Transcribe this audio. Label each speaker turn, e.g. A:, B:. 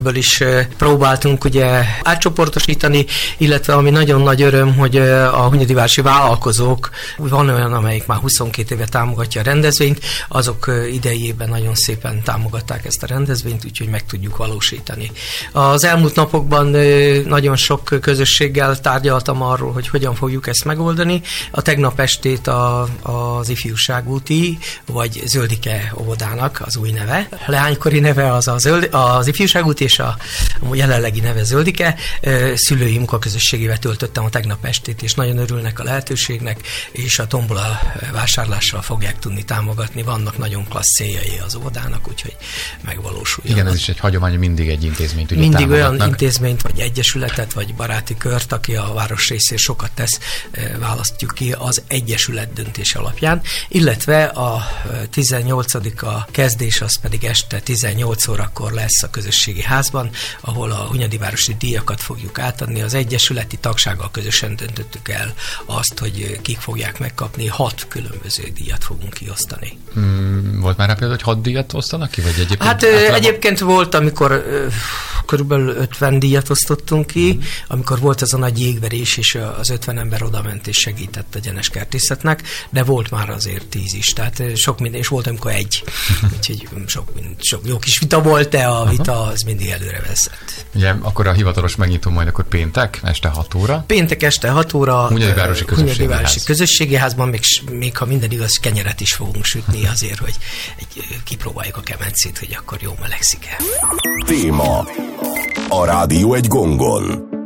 A: ebből is próbáltunk ugye átcsoportosítani, illetve ami nagyon nagy öröm, hogy a hunyadivárosi vállalkozók, van olyan, amelyik már 22 éve támogatja a rendezvényt, azok idejében nagyon szépen támogatták ezt a rendezvényt, úgyhogy meg tudjuk valósítani. Az elmúlt napokban nagyon sok közösséggel tárgyaltam arról, hogy hogyan fogjuk ezt megoldani. A tegnap estét az ifjúságúti, vagy Zöldike óvodának az új neve. A leánykori neve az ifjúságút, és a jelenlegi neve Zöldike. Szülői munkaközösségével töltöttem a tegnap estét, és nagyon örülnek a lehetőségnek, és a tombola vásárlással fogják tudni támogatni. Vannak nagyon klassz céljai az óvodának, úgyhogy megvalósuljon.
B: Igen, ez is egy hagyomány, mindig egy intézményt ugye
A: mindig olyan intézményt, vagy egyesületet, vagy baráti kört, aki a városrészért sokat tesz, választjuk ki az egyesület döntés alapján, illetve a 18-a kezdés az pedig este 18 órakor lesz a közösségi házban, ahol a hunyadivárosi díjakat fogjuk átadni. Az egyesületi tagsággal közösen döntöttük el azt, hogy kik fogják megkapni, 6 különböző díjat fogunk kiosztani.
B: Volt már rá például, hogy 6 díjat osztanak ki? Vagy egyébként
A: hát egyébként volt, amikor körülbelül 50 díjat osztottunk ki, amikor volt az a nagy jégverés, és az 50 ember odament és segített a Gyenes Kertészetnek, de volt már azért 10 is, tehát sok minden, és volt, amikor 1. Úgyhogy sok jó kis vita volt, de a vita az mindig előre vezet.
B: Ugye, akkor a hivatalos megnyitó majd akkor péntek este 6 óra.
A: Péntek este 6 óra.
B: Hunyadivárosi
A: közösségi házban, még ha minden igaz, kenyeret is fogunk sütni azért, hogy kipróbáljuk a kemencét, hogy akkor jól melegszik el.
C: Téma. A rádió egy gongon.